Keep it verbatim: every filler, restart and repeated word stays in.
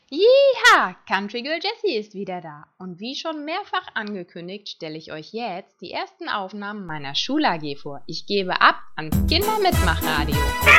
Jeha, Country Girl Jessie ist wieder da. Und wie schon mehrfach angekündigt, stelle ich euch jetzt die ersten Aufnahmen meiner Schul-A G vor. Ich gebe ab ans Kindermitmachradio.